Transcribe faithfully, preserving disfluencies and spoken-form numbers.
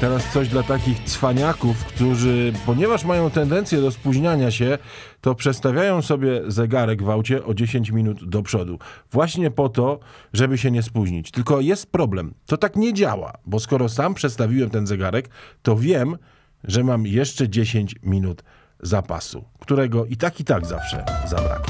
Teraz coś dla takich cwaniaków, którzy, ponieważ mają tendencję do spóźniania się, to przestawiają sobie zegarek w aucie o dziesięć minut do przodu. Właśnie po to, żeby się nie spóźnić. Tylko jest problem. To tak nie działa, bo skoro sam przestawiłem ten zegarek, to wiem, że mam jeszcze dziesięć minut zapasu, którego i tak i tak zawsze zabraknie.